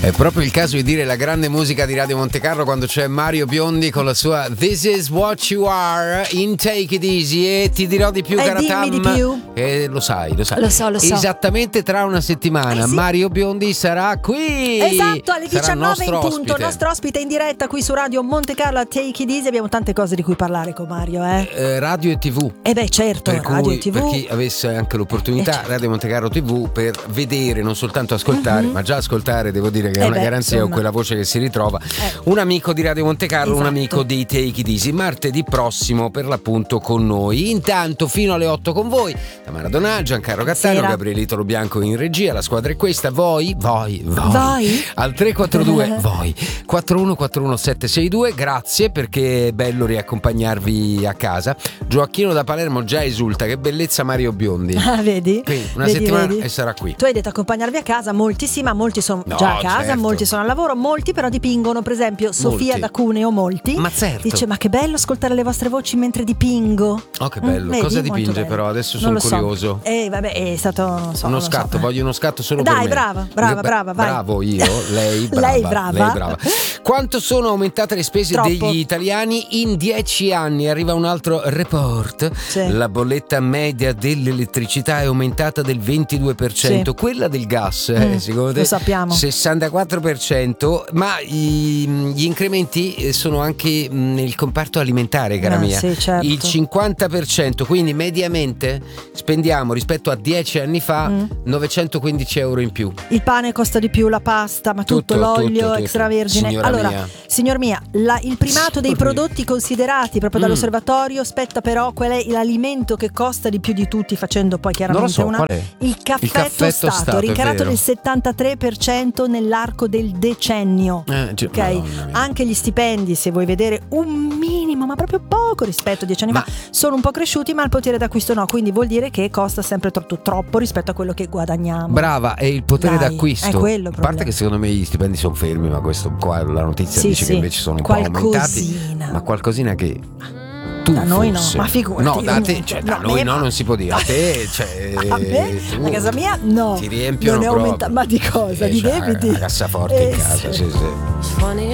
È proprio il caso di dire la grande musica di Radio Montecarlo quando c'è Mario Biondi con la sua This is what you are in Take It Easy. E ti dirò di più, cara Tam. Dimmi di più. Lo sai. Lo so. Esattamente tra una settimana sì. Mario Biondi sarà qui. Esatto, alle sarà 19 in punto. Ospite. Nostro ospite in diretta qui su Radio Montecarlo a Take It Easy. Abbiamo tante cose di cui parlare con Mario, Radio e TV. Certo, per radio cui, e TV. Per chi avesse anche l'opportunità, certo. Radio Montecarlo TV, per vedere, non soltanto ascoltare, ma già ascoltare, devo dire che è una garanzia con quella voce che si ritrova. Un amico di Radio Montecarlo, un amico di Take It Easy, martedì prossimo per l'appunto con noi. Intanto fino alle 8 con voi Tamara Donà, Giancarlo Cattano, Gabrielito Lo Bianco in regia. La squadra è questa, voi al 342 voi 4141762. Grazie, perché è bello riaccompagnarvi a casa. Gioacchino da Palermo già esulta, che bellezza Mario Biondi. Vedi? Quindi una settimana e sarà qui. Tu hai detto accompagnarvi a casa, molti sì, ma molti sono già a casa, certo. Molti sono al lavoro, molti però dipingono. Per esempio Sofia da Cuneo, Ma certo. dice: ma che bello ascoltare le vostre voci mentre dipingo. Oh, che bello. Vedi? Cosa dipinge bello. però? Adesso sono curioso. Vabbè, è stato uno scatto, voglio uno scatto solo Dai, per me. brava, vai. Bravo io, lei brava. Lei brava. Quanto sono aumentate le spese degli italiani in 10 anni? Arriva un altro report. La bolletta media dell'elettricità è aumentata del 22%, quella del gas, secondo te? Lo sappiamo. 64%, ma gli incrementi sono anche nel comparto alimentare, cara mia. Sì, certo. Il 50%, quindi mediamente spendiamo rispetto a 10 anni fa 915 euro in più. Il pane costa di più, la pasta, ma tutto l'olio tutto. extravergine. Signor mia, il primato dei prodotti considerati proprio dall'osservatorio spetta però qual è l'alimento che costa di più di tutti, facendo poi chiaramente qual è? il caffè tostato, rincarato del 73% nell'arco del decennio. Anche gli stipendi, se vuoi vedere un minimo, ma proprio poco rispetto a 10 anni fa, sono un po' cresciuti, ma il potere d'acquisto no, quindi vuol dire che costa sempre troppo rispetto a quello che guadagniamo. Brava, e il potere d'acquisto, è quello a parte che secondo me gli stipendi sono fermi, ma questo qua la notizia dice che invece sono un po' aumentati, ma qualcosina che da noi no, ma figurati. No, da te, da noi no, non si può dire. A te, a me, a casa mia no. Ti riempiono non è aumentato, ma di cosa? Di debiti? La cassaforte in casa, sì.